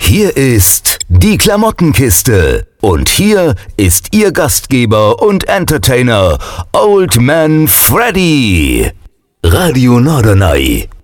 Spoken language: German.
Hier ist die Klamottenkiste. Und hier ist Ihr Gastgeber und Entertainer, Old Man Freddy. Radio Norderney.